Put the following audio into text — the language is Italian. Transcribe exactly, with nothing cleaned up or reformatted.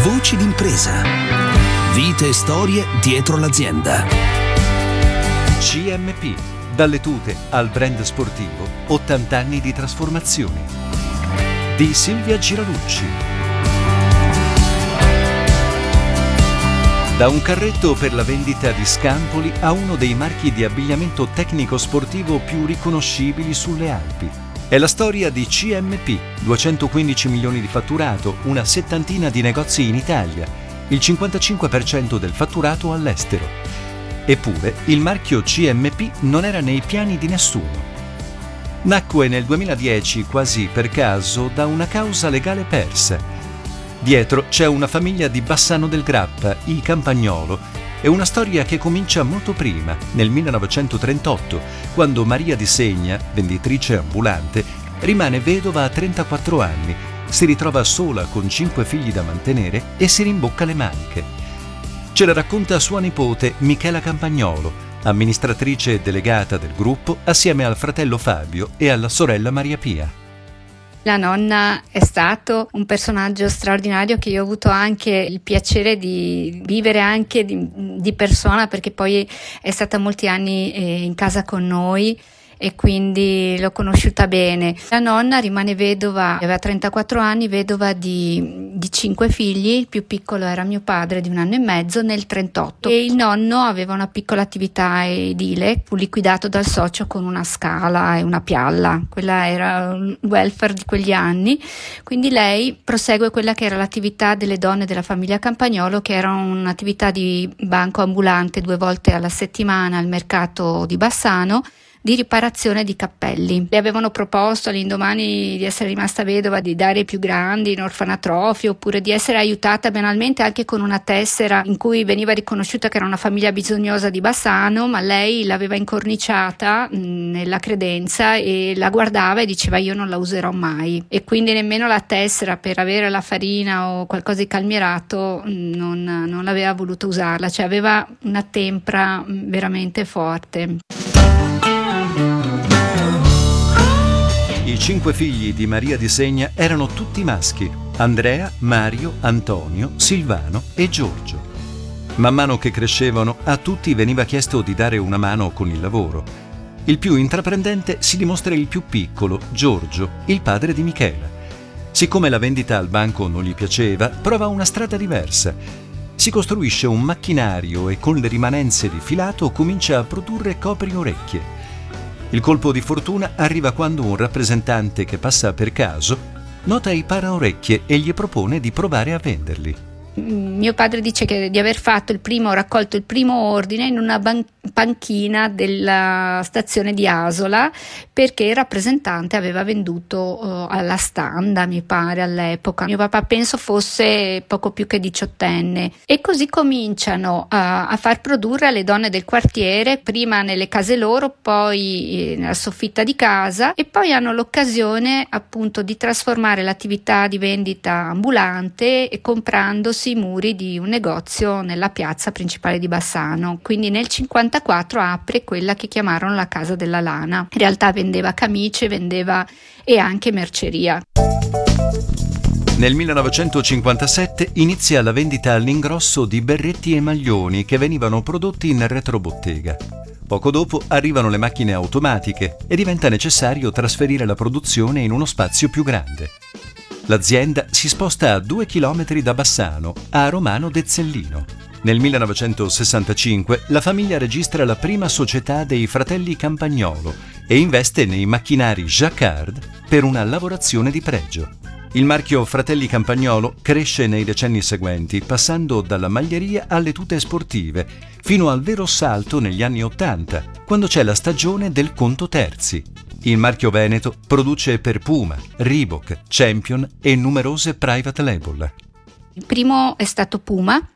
Voci d'impresa. Vite e storie dietro l'azienda. C M P. Dalle tute al brand sportivo, ottanta anni di trasformazione. Di Silvia Giralucci. Da un carretto per la vendita di scampoli a uno dei marchi di abbigliamento tecnico sportivo più riconoscibili sulle Alpi. È la storia di C M P, duecentoquindici milioni di fatturato, una settantina di negozi in Italia, il cinquantacinque per cento del fatturato all'estero. Eppure il marchio C M P non era nei piani di nessuno. Nacque nel duemiladieci quasi per caso da una causa legale persa. Dietro c'è una famiglia di Bassano del Grappa, i Campagnolo, e una storia che comincia molto prima, nel millenovecentotrentotto, quando Maria di Segna, venditrice ambulante, rimane vedova a trentaquattro anni, si ritrova sola con cinque figli da mantenere e si rimbocca le maniche. Ce la racconta sua nipote Michela Campagnolo, amministratrice delegata del gruppo assieme al fratello Fabio e alla sorella Maria Pia. La nonna è stato un personaggio straordinario che io ho avuto anche il piacere di vivere anche di, di persona, perché poi è stata molti anni eh, in casa con noi e quindi l'ho conosciuta bene. La nonna rimane vedova, aveva trentaquattro anni, vedova di, di cinque figli, il più piccolo era mio padre di un anno e mezzo nel trentotto, e il nonno aveva una piccola attività edile, fu liquidato dal socio con una scala e una pialla, quella era il welfare di quegli anni, quindi lei prosegue quella che era l'attività delle donne della famiglia Campagnolo, che era un'attività di banco ambulante due volte alla settimana al mercato di Bassano, di riparazione di cappelli. Le avevano proposto all'indomani di essere rimasta vedova di dare ai più grandi in orfanatrofi, oppure di essere aiutata banalmente anche con una tessera in cui veniva riconosciuta che era una famiglia bisognosa di Bassano, ma lei l'aveva incorniciata mh, nella credenza e la guardava e diceva: io non la userò mai, e quindi nemmeno la tessera per avere la farina o qualcosa di calmierato mh, non, non l'aveva voluto usarla, cioè aveva una tempra mh, veramente forte. I cinque figli di Maria di Segna erano tutti maschi: Andrea, Mario, Antonio, Silvano e Giorgio. Man mano che crescevano, a tutti veniva chiesto di dare una mano con il lavoro. Il più intraprendente si dimostra il più piccolo, Giorgio, il padre di Michela. Siccome la vendita al banco non gli piaceva, prova una strada diversa. Si costruisce un macchinario e con le rimanenze di filato comincia a produrre copri-orecchie. Il colpo di fortuna arriva quando un rappresentante che passa per caso nota i paraorecchie e gli propone di provare a venderli. Mio padre dice che di aver fatto il primo, raccolto il primo ordine in una ban- panchina della stazione di Asola, perché il rappresentante aveva venduto uh, alla Standa, mi pare, all'epoca. Mio papà penso fosse poco più che diciottenne, e così cominciano uh, a far produrre alle donne del quartiere, prima nelle case loro, poi eh, nella soffitta di casa, e poi hanno l'occasione appunto di trasformare l'attività di vendita ambulante e comprandosi i muri di un negozio nella piazza principale di Bassano. Quindi nel cinquantaquattro apre quella che chiamarono la Casa della Lana. In realtà vendeva camicie, vendeva e anche merceria. Nel millenovecentocinquantasette inizia la vendita all'ingrosso di berretti e maglioni che venivano prodotti in retrobottega. Poco dopo arrivano le macchine automatiche e diventa necessario trasferire la produzione in uno spazio più grande. L'azienda si sposta a due chilometri da Bassano, a Romano Dezzellino. Nel millenovecentosessantacinque la famiglia registra la prima società dei fratelli Campagnolo e investe nei macchinari Jacquard per una lavorazione di pregio. Il marchio Fratelli Campagnolo cresce nei decenni seguenti, passando dalla maglieria alle tute sportive, fino al vero salto negli anni Ottanta, quando c'è la stagione del conto terzi. Il marchio veneto produce per Puma, Reebok, Champion e numerose private label. Il primo è stato Puma,